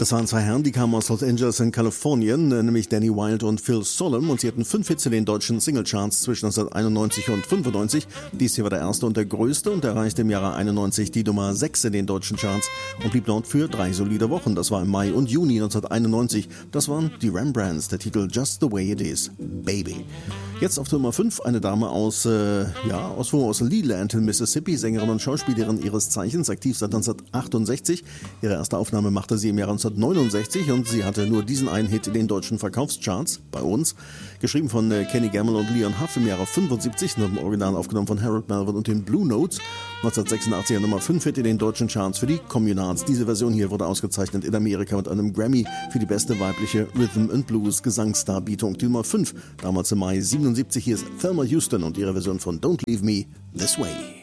Das waren zwei Herren, die kamen aus Los Angeles in Kalifornien, nämlich Danny Wilde und Phil Solem, und sie hatten 5 Hits in den deutschen Singlecharts zwischen 1991 und 95. Dies hier war der erste und der größte und erreichte im Jahre 91 die Nummer 6 in den deutschen Charts und blieb dort für 3 solide Wochen. Das war im Mai und Juni 1991. Das waren die Rembrandts, der Titel Just the Way It Is, Baby. Jetzt auf Nummer 5 eine Dame aus Leland in Mississippi, Sängerin und Schauspielerin ihres Zeichens, aktiv seit 1968. Ihre erste Aufnahme machte sie im Jahre 1969 und sie hatte nur diesen einen Hit in den deutschen Verkaufscharts, bei uns. Geschrieben von Kenny Gamble und Leon Huff im Jahre 75, und im Original aufgenommen von Harold Melvin und den Blue Notes. 1986 Nummer 5 Hit in den deutschen Charts für die Communards. Diese Version hier wurde ausgezeichnet in Amerika mit einem Grammy für die beste weibliche Rhythm and Blues Gesangsdarbietung. Die Nummer 5, damals im Mai 77, hier ist Thelma Houston und ihre Version von Don't Leave Me This Way.